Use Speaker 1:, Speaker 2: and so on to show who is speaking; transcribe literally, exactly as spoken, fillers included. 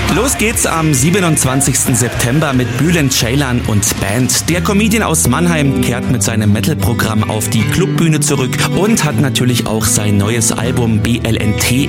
Speaker 1: Los geht's am siebenundzwanzigsten September mit Bülent Ceylan und Band. Der Comedian aus Mannheim kehrt mit seinem Metal-Programm auf die Clubbühne zurück und hat natürlich auch sein neues Album B L N T